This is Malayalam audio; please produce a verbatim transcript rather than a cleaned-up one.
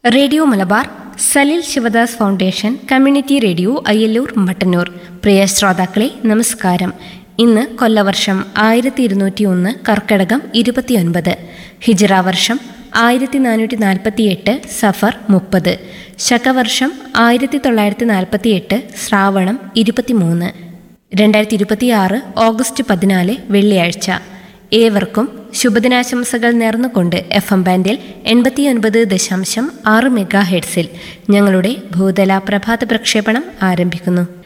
Radio Malabar, Salil Sivadas foundation community radio, Ayyallur, Mattannur. പ്രിയ ശ്രോതാക്കളെ, നമസ്കാരം. ഇന്ന് കൊല്ലവർഷം ആയിരത്തി ഇരുന്നൂറ്റി ഒന്ന് കർക്കടകം ഇരുപത്തിയൊൻപത്, ഹിജ്റ വർഷം ആയിരത്തി നാനൂറ്റി നാൽപ്പത്തി എട്ട് സഫർ മുപ്പത്, ശകവർഷം ആയിരത്തി തൊള്ളായിരത്തി നാൽപ്പത്തി എട്ട് ശ്രാവണം ഇരുപത്തിമൂന്ന്, രണ്ടായിരത്തി ഇരുപത്തി ആറ് ഓഗസ്റ്റ് പതിനാല് വെള്ളിയാഴ്ച. ഏവർക്കും ശുഭദിനാശംസകൾ നേർന്നുകൊണ്ട് എഫ് എം ബാൻഡിൽ എൺപത്തിയൊൻപത് ദശാംശം ആറ് മെഗാ ഹെഡ്സിൽ ഞങ്ങളുടെ ഭൂതല പ്രഭാത പ്രക്ഷേപണം ആരംഭിക്കുന്നു.